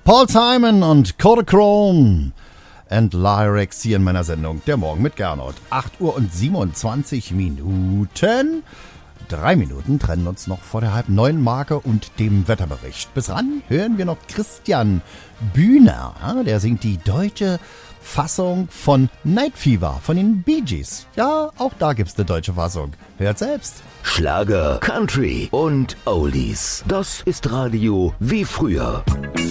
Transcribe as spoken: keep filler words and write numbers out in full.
Paul Simon und Kodachrome and Lyrics hier in meiner Sendung Der Morgen mit Gernot. acht Uhr und siebenundzwanzig Minuten. Drei Minuten trennen uns noch vor der halb neun Marke und dem Wetterbericht. Bis ran hören wir noch Christian Bühner. Der singt die deutsche Fassung von Night Fever von den Bee Gees. Ja, auch da gibt's eine deutsche Fassung. Hört selbst. Schlager, Country und Oldies. Das ist Radio wie früher.